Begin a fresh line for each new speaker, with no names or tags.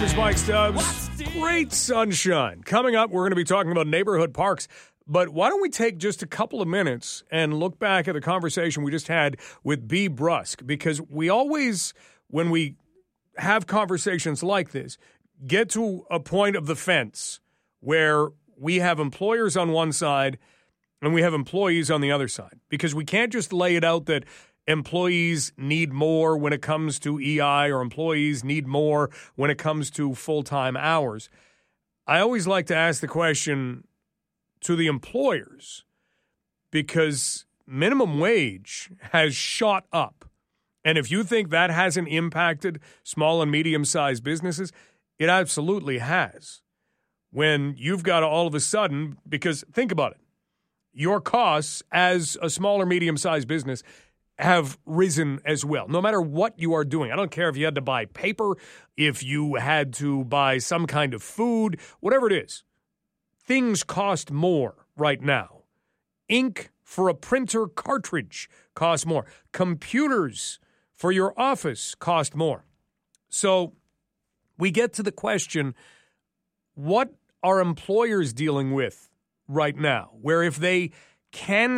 Here's Mike Stubbs. Great sunshine. Coming up, we're going to be talking about neighborhood parks. But why don't we take just a couple of minutes and look back at the conversation we just had with B. Brusk? Because we always, when we have conversations like this, get to a point of the fence where we have employers on one side and we have employees on the other side. Because we can't just lay it out that employees need more when it comes to EI or employees need more when it comes to full-time hours. I always like to ask the question to the employers because minimum wage has shot up. And if you think that hasn't impacted small and medium-sized businesses, it absolutely has. When you've got to all of a sudden, because think about it, your costs as a small or medium-sized business have risen as well, no matter what you are doing. I don't care if you had to buy paper, if you had to buy some kind of food, whatever it is. Things cost more right now. Ink for a printer cartridge costs more. Computers for your office cost more. So we get to the question, what are employers dealing with right now? Where if they can